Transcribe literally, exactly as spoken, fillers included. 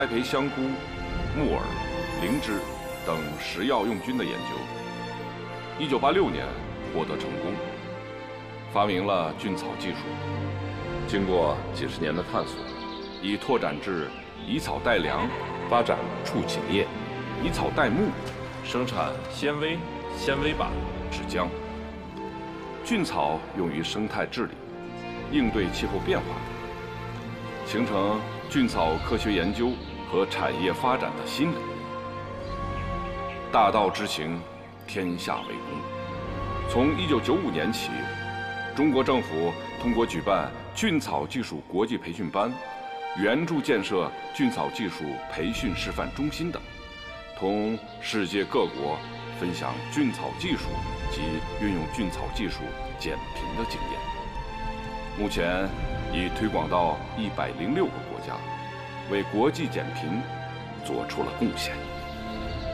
栽培香菇、木耳、灵芝等食药用菌的研究。一九八六年获得成功，发明了菌草技术。经过几十年的探索，已拓展至以草代粮，发展畜禽业；以草代木，生产纤维、纤维板、纸浆。菌草用于生态治理，应对气候变化，形成菌草科学研究和产业发展的新领域。大道之行，天下为公。从一九九五年起，中国政府通过举办菌草技术国际培训班、援助建设菌草技术培训示范中心等，同世界各国分享菌草技术及运用菌草技术减贫的经验。目前已推广到一百零六个国家，为国际减贫做出了贡献。